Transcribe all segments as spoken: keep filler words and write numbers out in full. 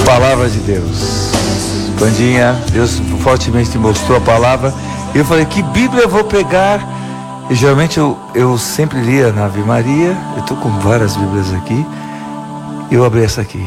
Palavra de Deus. Bandinha, Deus fortemente mostrou a palavra. E eu falei, que Bíblia eu vou pegar? E geralmente eu, eu sempre lia na Ave Maria. Eu estou com várias Bíblias aqui. Eu abri essa aqui.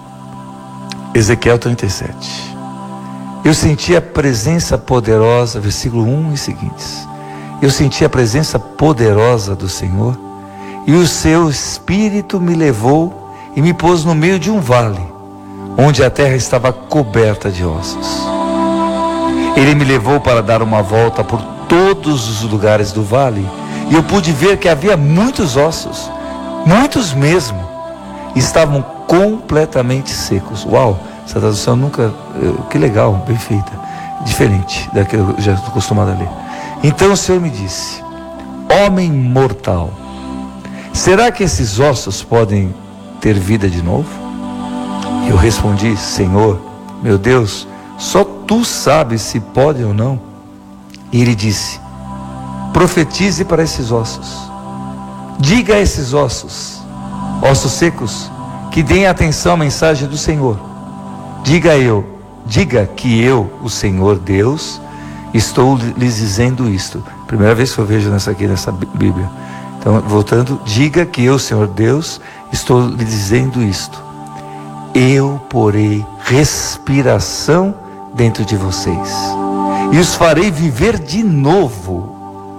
Ezequiel trinta e sete. Eu senti a presença poderosa, versículo um e seguintes. Eu senti a presença poderosa do Senhor, e o seu Espírito me levou e me pôs no meio de um vale, onde a terra estava coberta de ossos. Ele me levou para dar uma volta por todos os lugares do vale, e eu pude ver que havia muitos ossos, muitos mesmo, e estavam completamente secos. Uau, essa tradução nunca... Que legal, bem feita, diferente da que eu já estou acostumado a ler. Então o Senhor me disse: homem mortal, será que esses ossos podem ter vida de novo? Eu respondi: Senhor, meu Deus, só tu sabes se podem ou não. E ele disse: profetize para esses ossos. Diga a esses ossos, ossos secos, que deem atenção à mensagem do Senhor. Diga eu, diga que eu, o Senhor Deus, estou lhes dizendo isto. Primeira vez que eu vejo nessa aqui, nessa Bíblia. Então, voltando, diga que eu, Senhor Deus, estou lhe dizendo isto. Eu porei respiração dentro de vocês, e os farei viver de novo.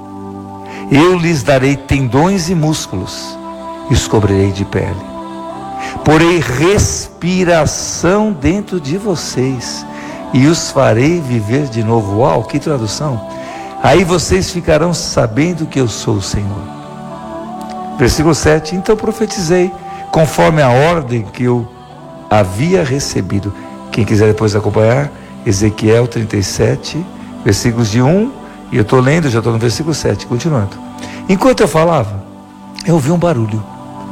Eu lhes darei tendões e músculos, e os cobrirei de pele. Porei respiração dentro de vocês, e os farei viver de novo. Uau, que tradução! Aí vocês ficarão sabendo que eu sou o Senhor. Versículo sete. Então profetizei conforme a ordem que eu havia recebido. Quem quiser depois acompanhar, Ezequiel trinta e sete, versículos de um, e eu estou lendo, já estou no versículo sete, continuando. Enquanto eu falava, eu ouvi um barulho.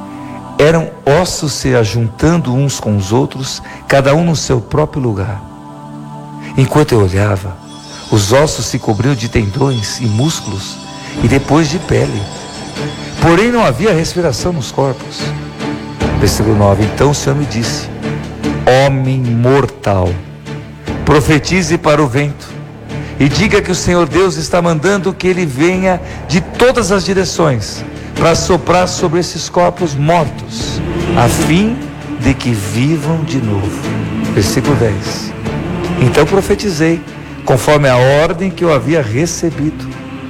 Eram ossos se ajuntando uns com os outros, cada um no seu próprio lugar. Enquanto eu olhava, os ossos se cobriam de tendões e músculos, e depois de pele. Porém não havia respiração nos corpos. Versículo nove. Então o Senhor me disse: homem mortal, profetize para o vento, e diga que o Senhor Deus está mandando que ele venha de todas as direções, para soprar sobre esses corpos mortos, a fim de que vivam de novo. Versículo dez. Então profetizei, conforme a ordem que eu havia recebido.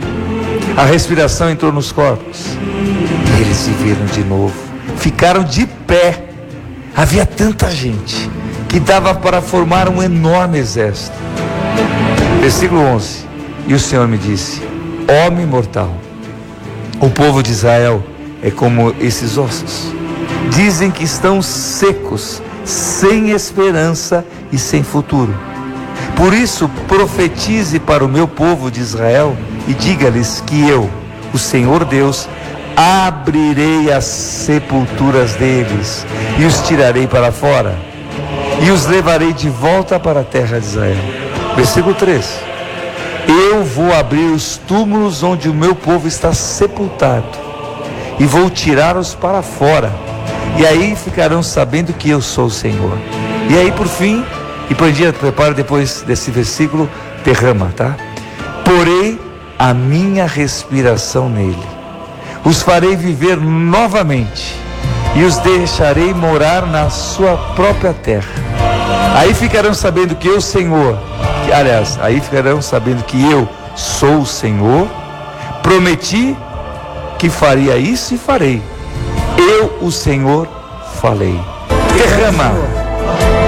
A respiração entrou nos corpos, e eles viveram de novo, ficaram de pé. Havia tanta gente, que dava para formar um enorme exército. Versículo onze. E o Senhor me disse: homem mortal, o povo de Israel é como esses ossos. Dizem que estão secos, sem esperança e sem futuro. Por isso profetize para o meu povo de Israel e diga-lhes que eu, o Senhor Deus, abrirei as sepulturas deles e os tirarei para fora, e os levarei de volta para a terra de Israel. Versículo três. Eu vou abrir os túmulos onde o meu povo está sepultado, e vou tirá-los para fora, e aí ficarão sabendo que eu sou o Senhor. E aí por fim, e Pandinha, prepara depois desse versículo, derrama, tá? Porei a minha respiração nele, os farei viver novamente, e os deixarei morar na sua própria terra. Aí ficarão sabendo que eu, Senhor, que, aliás, aí ficarão sabendo que eu sou o Senhor, prometi que faria isso e farei. Eu, o Senhor, falei. Derrama.